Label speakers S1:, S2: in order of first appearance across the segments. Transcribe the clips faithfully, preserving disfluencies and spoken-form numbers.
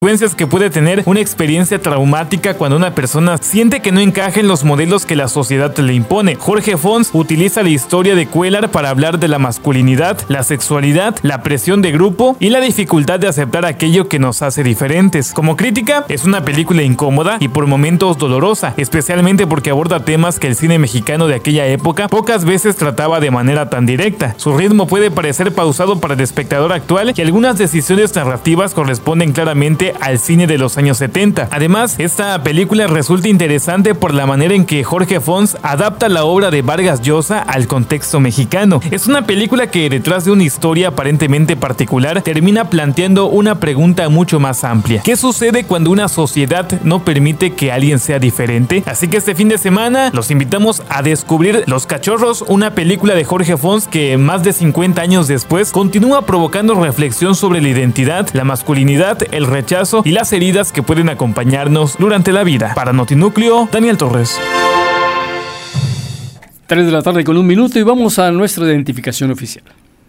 S1: consecuencias que puede tener una experiencia traumática cuando una persona siente que no encaja en los modelos que la sociedad le impone. Jorge Fons utiliza la historia de Cuéllar para hablar de la masculinidad, la sexualidad, la presión de grupo y la dificultad de aceptar aquello que nos hace diferentes. Como crítica, es una película incómoda y por momentos dolorosa, especialmente porque aborda temas que el cine mexicano de aquella época pocas veces trataba de manera tan directa. Su ritmo puede parecer pausado para el espectador actual y algunas decisiones narrativas corresponden claramente al cine de los años setenta. Además, esta película resulta interesante por la manera en que Jorge Fons adapta la obra de Vargas Llosa al contexto mexicano. Es una película que, detrás de una historia aparentemente particular, termina planteando una pregunta mucho más amplia. ¿Qué sucede cuando una sociedad no permite que alguien sea diferente? Así que este fin de semana los invitamos a descubrir Los Cachorros, una película de Jorge Fons que más de cincuenta años después continúa provocando reflexión sobre la identidad, la masculinidad, el rechazo y las heridas que pueden acompañarnos durante la vida. Para Notinúcleo, Daniel Torres.
S2: tres de la tarde con un minuto y vamos a nuestra identificación oficial.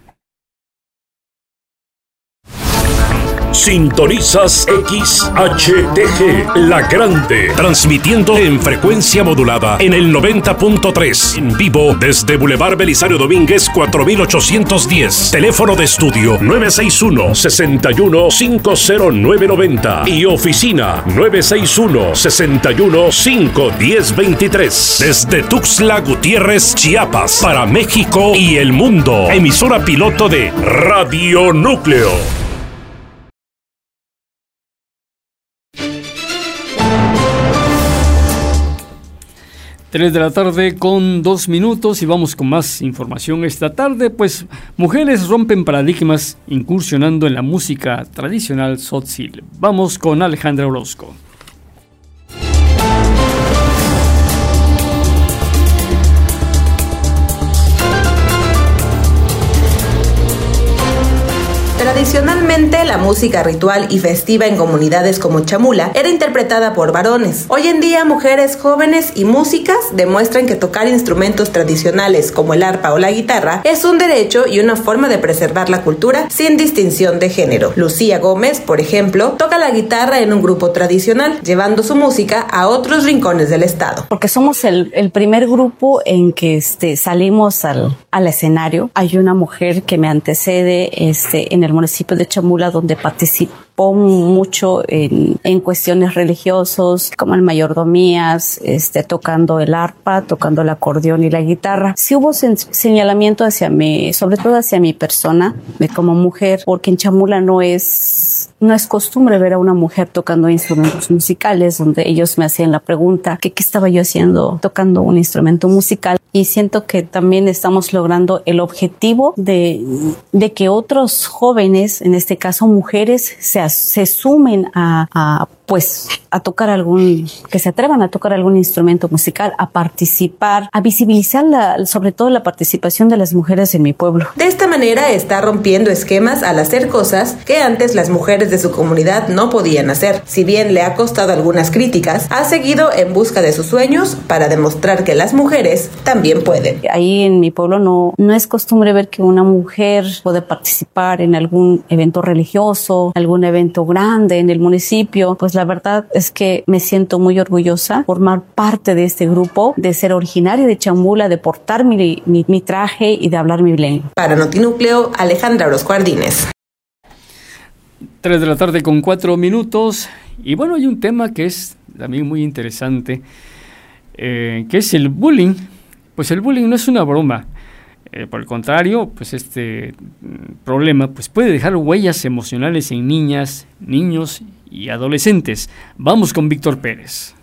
S3: Sintonizas X H T G, La Grande, transmitiendo en frecuencia modulada en el noventa punto tres, en vivo desde Boulevard Belisario Domínguez cuatro mil ochocientos diez, teléfono de estudio nueve seis uno, seis uno cinco cero nueve nueve cero y oficina nueve seis uno, seis uno cinco uno cero dos tres, desde Tuxtla Gutiérrez, Chiapas, para México y el mundo, emisora piloto de Radio Núcleo.
S2: tres de la tarde con dos minutos y vamos con más información esta tarde. Pues mujeres rompen paradigmas incursionando en la música tradicional tzotzil. Vamos con Alejandra Orozco.
S4: Tradicionalmente, la música ritual y festiva en comunidades como Chamula era interpretada por varones. Hoy en día, mujeres jóvenes y músicas demuestran que tocar instrumentos tradicionales como el arpa o la guitarra es un derecho y una forma de preservar la cultura sin distinción de género. Lucía Gómez, por ejemplo, toca la guitarra en un grupo tradicional, llevando su música a otros rincones del estado.
S5: Porque somos el, el primer grupo en que este, salimos al, al escenario. Hay una mujer que me antecede este, en el municipio de Chamula, donde participó mucho en, en cuestiones religiosas, como en mayordomías, este, tocando el arpa, tocando el acordeón y la guitarra. Sí hubo sen- señalamiento hacia mí, sobre todo hacia mi persona, de como mujer, porque en Chamula no es, no es costumbre ver a una mujer tocando instrumentos musicales, donde ellos me hacían la pregunta que qué estaba yo haciendo tocando un instrumento musical. Y siento que también estamos logrando el objetivo de, de que otros jóvenes, en este caso mujeres, se, se sumen a, a pues a tocar algún, que se atrevan a tocar algún instrumento musical, a participar, a visibilizar la, sobre todo la participación de las mujeres en mi pueblo.
S4: De esta manera está rompiendo esquemas al hacer cosas que antes las mujeres de su comunidad no podían hacer. Si bien le ha costado algunas críticas, ha seguido en busca de sus sueños para demostrar que las mujeres también pueden.
S5: Ahí en mi pueblo no, no es costumbre ver que una mujer puede participar en algún evento religioso, algún evento grande en el municipio. Pues la verdad es que me siento muy orgullosa formar parte de este grupo, de ser originaria de Chamula, de portar mi, mi, mi traje y de hablar mi lengua.
S4: Para Notinúcleo, Alejandra Orozco Ardínez.
S2: tres de la tarde con cuatro minutos. Y bueno, hay un tema que es también muy interesante, eh, que es el bullying. Pues el bullying no es una broma. Eh, por el contrario, pues este problema pues puede dejar huellas emocionales en niñas, niños y adolescentes. Vamos con Víctor Pérez.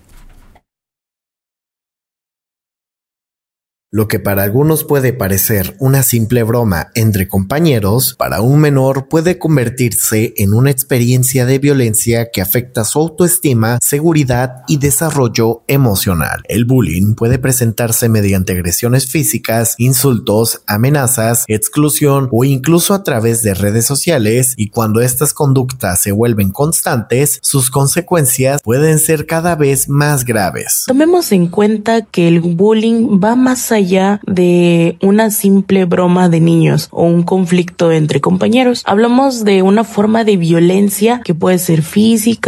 S6: Lo que para algunos puede parecer una simple broma entre compañeros, para un menor puede convertirse en una experiencia de violencia que afecta su autoestima, seguridad y desarrollo emocional. El bullying puede presentarse mediante agresiones físicas, insultos, amenazas, exclusión o incluso a través de redes sociales, y cuando estas conductas se vuelven constantes, sus consecuencias pueden ser cada vez más graves.
S7: Tomemos en cuenta que el bullying va más allá allá de una simple broma de niños o un conflicto entre compañeros. Hablamos de una forma de violencia que puede ser física,